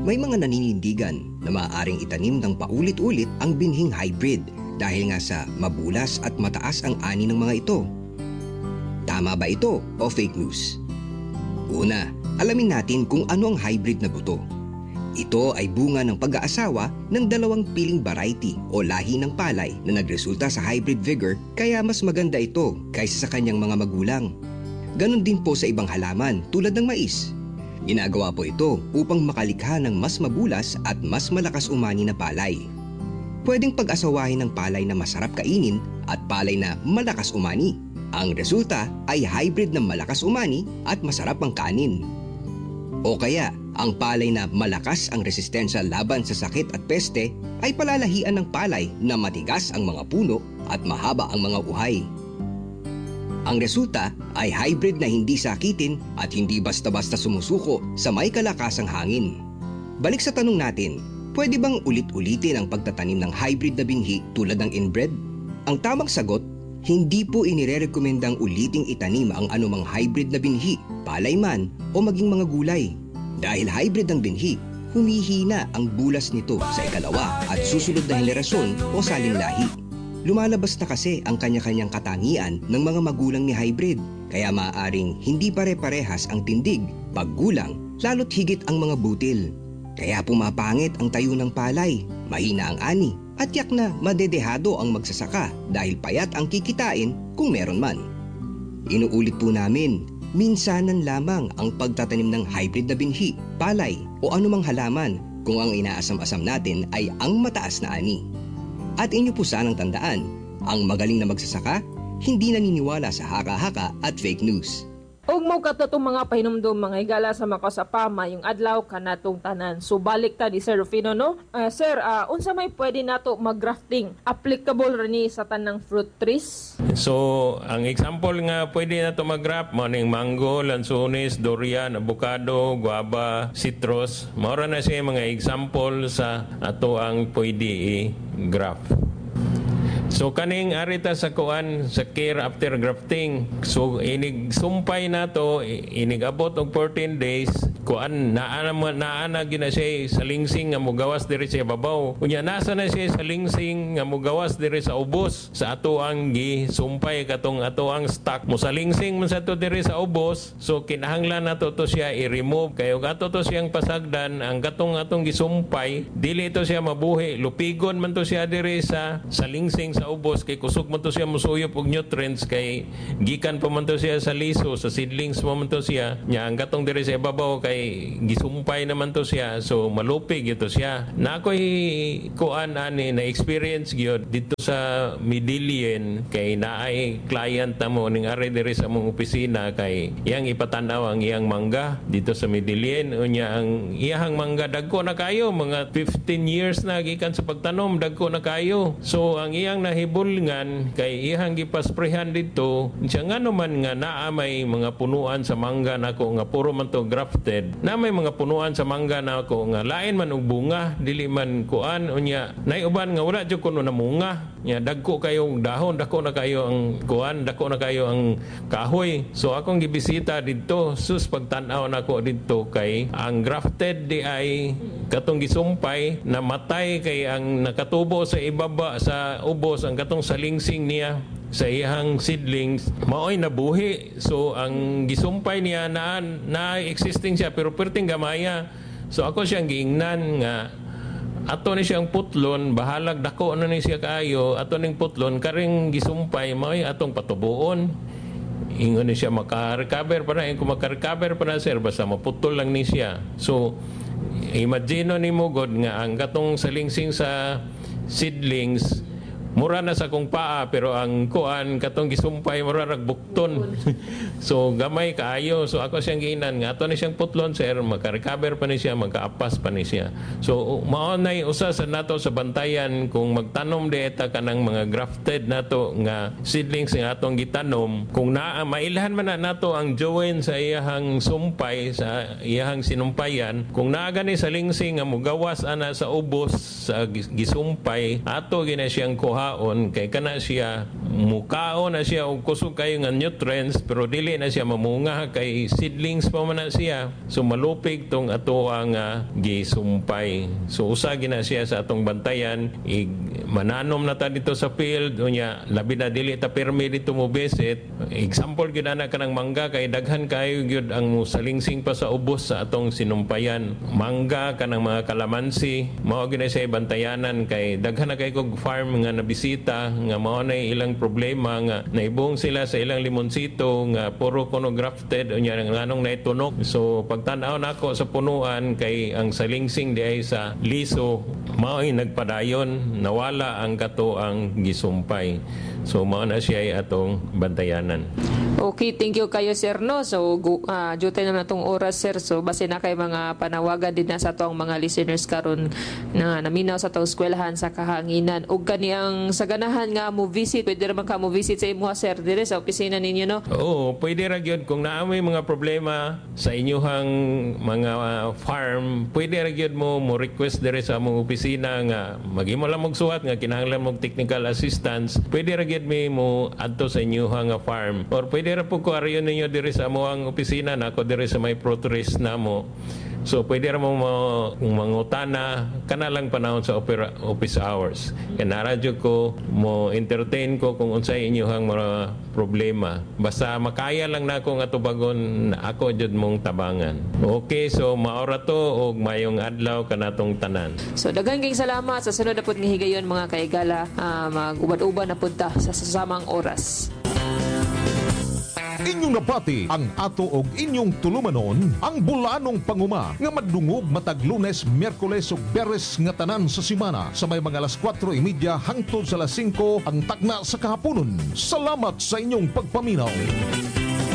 May mga naninindigan na maaaring itanim ng paulit-ulit ang binhing hybrid dahil nga sa mabulas at mataas ang ani ng mga ito. Tama ba ito o fake news? Una, alamin natin kung ano ang hybrid na buto. Ito ay bunga ng pag-aasawa ng dalawang piling variety o lahi ng palay na nagresulta sa hybrid vigor, kaya mas maganda ito kaysa sa kanyang mga magulang. Ganon din po sa ibang halaman tulad ng mais. Ginagawa po ito upang makalikha ng mas mabulas at mas malakas umani na palay. Pwedeng pag-asawahin ng palay na masarap kainin at palay na malakas umani. Ang resulta ay hybrid na malakas umani at masarap ang kanin. O kaya, ang palay na malakas ang resistensya laban sa sakit at peste ay palalahian ng palay na matigas ang mga puno at mahaba ang mga uhay. Ang resulta ay hybrid na hindi sakitin at hindi basta-basta sumusuko sa may kalakasang hangin. Balik sa tanong natin, pwede bang ulit-ulitin ang pagtatanim ng hybrid na binhi tulad ng inbred? Ang tamang sagot, hindi po inirerekomendang uliting itanim ang anumang hybrid na binhi, palay man o maging mga gulay. Dahil hybrid ang binhi, humihina ang bulas nito sa ikalawa at susunod na henerasyon o saling lahi. Lumalabas na kasi ang kanya-kanyang katangian ng mga magulang ni hybrid, kaya maaaring hindi pare-parehas ang tindig, paggulang, lalo't higit ang mga butil. Kaya pumapangit ang tayo ng palay, mahina ang ani, at yak na madedehado ang magsasaka dahil payat ang kikitain kung meron man. Inuulit po namin, minsanan lamang ang pagtatanim ng hybrid na binhi, palay o anumang halaman kung ang inaasam-asam natin ay ang mataas na ani. At inyo po sanang tandaan, ang magaling na magsasaka, hindi naniniwala sa haka-haka at fake news. Og mo katong mga pahinumdom mga higala sa makasapama yung adlaw kanatong tanan. So balik ta di Sir Rufino, no? Sir, unsa may pwede nato mag-grafting? Applicable rin sa tanang fruit trees? So, ang example nga pwede nato mag-graft, maning mango, lansones, durian, avocado, guava, citrus. Maura na siya mga example sa ato ang pwede i-graft. So kaning arita sa kuan sa care after grafting, so inig sumpay nato, inig abot og 14 days, kuan naana gina siya sa lingsing nga mogawas diri sa babaw. Unya nasa na siya sa lingsing nga mogawas diri sa ubos sa ato ang gisumpay katong ato ang stock mo sa lingsing man sa to diri sa ubos. So kinahanglan nato to siya i-remove kayo gato to siyang pasagdan ang katong atong gisumpay, dili to siya mabuhi, lupigon man to siya diri sa lingsing sa ubos kay kusog man to siya musuyop og nutrients kay gikan pa man to siya sa liso sa seedlings mo man to siya nya ang gatong diri sa ibabaw kay gisumpay naman to siya so malupig ito siya na ako'y kuan ani na experience gyud dito sa Midillion kay naay client na mo ning ari diri sa mong opisina kay iyang ipatanaw ang iyang mangga dito sa Midillion unya ang iyang mangga dagko na kayo mga 15 years na gikan sa pagtanom dagko na kayo so ang iyang nahibulngan kay ihang gipasprehan dito siya nga naman nga naa may mga punuan sa mangga nako nga puro man to grafted na may mga punuan sa mangga nako nga lain man og bunga dili man kuan unya nay uban nga wala jud kuno na munga nya dagko kayong dahon dako na kayo ang kuan dako na kayo ang kahoy so akong gibisita didto sus pagtan-aw nako didto kay ang grafted di ay katong gisumpay na matay kay ang nakatubo sa ibaba sa ubos ang katong salingsing niya sa iyang seedlings maoy nabuhi so ang gisumpay niya na existing siya pero perting gamaya so ako siyang giingnan nga ato ni siyang putlon bahalag dako na ni siya kaayo ato ning putlon karing gisumpay maoy atong patubuon ingon ni siya maka-recover pa na kung maka-recover pa na sir basta maputol lang ni siya so imagine ni mo god nga ang katong salingsing sa seedlings mura na sa kong paa pero ang kuan katong gisumpay mura ragbukton so gamay kaayo so ako siyang giinan nga ato ni siyang putlon sir maka-recover pa ni siya magkaapas pa ni siya so mao nay usa sa nato sa bantayan kung magtanom dieta kanang mga grafted nato nga seedlings nga atong gitanom kung naa mailhan man na nato ang join sa iyahang sumpay sa iyahang sinumpayan kung naa gani sa lingsing nga mugawas ana sa ubos sa gisumpay ato gina siyang kuha baon kay kana siya mukao na siya og kusog kayo nga nutrients pero dili na siya mamunga kay seedlings pa man na siya. So malupig tong ato ang gisumpay. So usa gina siya sa atong bantayan, mananom na ta dito sa field unya labi na dili ta permi dito mo visit. Example gyud ana kanang mangga kay daghan kayo gyud ang musalingsing pa sa ubos sa atong sinumpayan. Mangga kanang mga kalamansi mao gyud na siya bantayanan kay daghan na kay kog farm nga nabisita nga mao na ilang problema nga naibong sila sa ilang limonsito nga puro kuno grafted unya nganong naitunok. So pagtan-aw nako sa punuan kay ang salingsing di ay sa liso mao'y nagpadayon nawala ang kato ang gisumpay. So mao na siya ay atong bantayanan. Okay, thank you kayo sir no. So jute na natong oras sir. So base na kay mga panawagan din na sa atong mga listeners karon na naminaw sa atong eskwelahan sa kahanginan ug kaniyang sa ganahan nga mo visit, pwede ra man ka mo visit sa imuha sir dire sa opisina ninyo no. Oo, pwede ra gyud kung naa may mga problema sa inyuhang mga farm, pwede ra gyud mo request dire sa among opisina nga maghimo lang mog suwat nga kinahanglan mog technical assistance. Pwede ra gyud mo adto sa inyuhang farm or pwede ra po ko ariyon ninyo dire sa amuang opisina nako dire sa may pro-tourist namo. So pwede ra mo mangutana kana lang panahon sa office hours. Kaya naradyo ko mo entertain ko kung unsay inyong mga problema. Basta makaya lang nako nga tubagon na ako jud mong tabangan. Okay, so maora to og mayong adlaw kanatong tanan. So daghang kayong salamat sa sunod na pud nga higayon mga kaigala. Mag-ubad-ubad na pud ta sa sasamang oras. Inyong napati ang ato og inyong tulumanon ang bulanong panguma nga madungog matag Lunes, Miyerkules ug Beres nga tanan sa semana sa may mga alas 4:30 hangtod sa alas 5 ang tagna sa kahaponon. Salamat sa inyong pagpaminaw.